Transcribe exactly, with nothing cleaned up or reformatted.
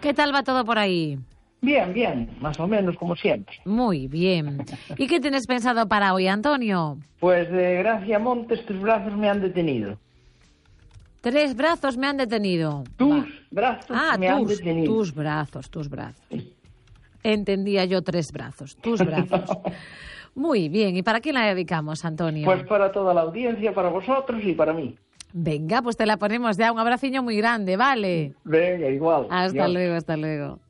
¿Qué tal va todo por ahí? Bien, bien, más o menos como siempre. Muy bien. ¿Y qué tienes pensado para hoy, Antonio? Pues de Gracia Montes, tus brazos me han detenido. Tres brazos me han detenido. Tus Va. brazos ah, me tus, han detenido. Tus brazos, tus brazos. Entendía yo tres brazos, tus brazos. Muy bien, ¿y para quién la dedicamos, Antonio? Pues para toda la audiencia, para vosotros y para mí. Venga, pues te la ponemos ya. Un abraciño muy grande, ¿vale? Venga, igual. Hasta Dios. luego, hasta luego.